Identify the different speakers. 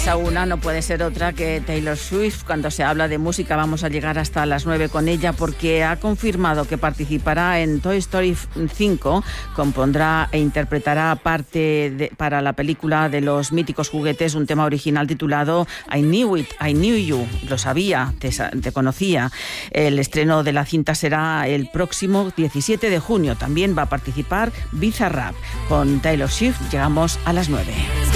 Speaker 1: Esa una no puede ser otra que Taylor Swift. Cuando se habla de música vamos a llegar hasta las 9 con ella, porque ha confirmado que participará en Toy Story 5, compondrá e interpretará para la película de los míticos juguetes un tema original titulado I Knew It, I Knew You. Lo sabía, te conocía. El estreno de la cinta será el próximo 17 de junio. También va a participar Bizarrap. Con Taylor Swift llegamos a las 9.